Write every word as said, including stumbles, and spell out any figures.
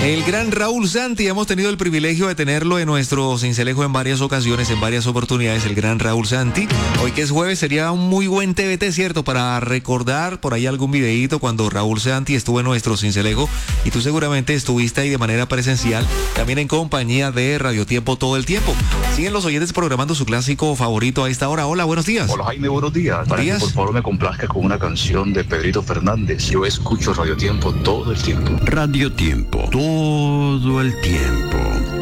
El gran Raúl Santi, hemos tenido el privilegio de tenerlo en nuestro cincelejo en varias ocasiones, en varias oportunidades, el gran Raúl Santi. Hoy que es jueves sería un muy buen T V T, ¿cierto? Para recordar por ahí algún videíto cuando Raúl Santi estuvo en nuestro cincelejo y tú seguramente estuviste ahí de manera presencial, también en compañía de Radio Tiempo todo el tiempo. Siguen los oyentes programando su clásico favorito a esta hora. Hola, buenos días. Hola Jaime, buenos días. Para que por favor me complazca con una canción de Pedrito Fernández. Yo escucho Radio Tiempo todo el tiempo. Radio Tiempo, todo el tiempo.